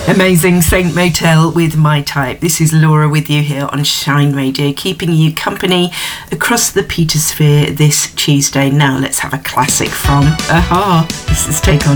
Amazing Saint Motel with My Type. This is Laura with you here on Shine Radio, keeping you company across the Petersphere this Tuesday. Now let's have a classic from Aha. This is Take On